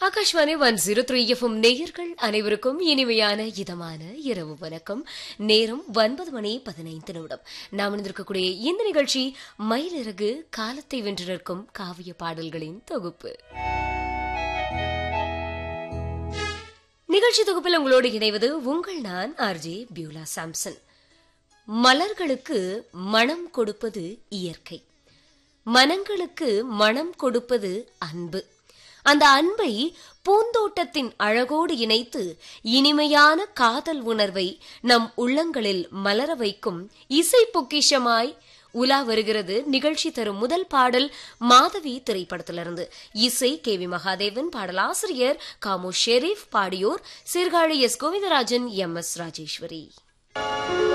Akashvani 103 FM நேயர்கள் அனைவருக்கும் இனிமையான இதமான இரவு வணக்கம். நேரம் 9:15. நாம் இணைந்திருக்கக்கூடிய இந்த நிகழ்ச்சி மயிலிறகு காலத்தை வென்று நிற்கும் காவிய பாடல்களின் தொகுப்பு. நிகழ்ச்சி தொகுப்பில் உங்களோடு இணைவது உங்கள் நான் ஆர்ஜே பியூலா சாம்சன். மலர்களுக்கு மனம் கொடுப்பது இயற்கை, மனங்களுக்கு மனம் கொடுப்பது அன்பு. அந்த அன்பை பூந்தோட்டத்தின் அழகோடு இணைத்து இனிமையான காதல் உணர்வை நம் உள்ளங்களில் மலர வைக்கும் இசை பொக்கிஷமாய் உலா வருகிறது நிகழ்ச்சி தரும் முதல் பாடல் மாதவி திரைப்படத்திலிருந்து. இசை KV மகாதேவன், பாடலாசிரியர் காமு ஷெரீப், பாடியோர் சீர்காழி S. கோவிந்தராஜன், MS ராஜேஸ்வரி.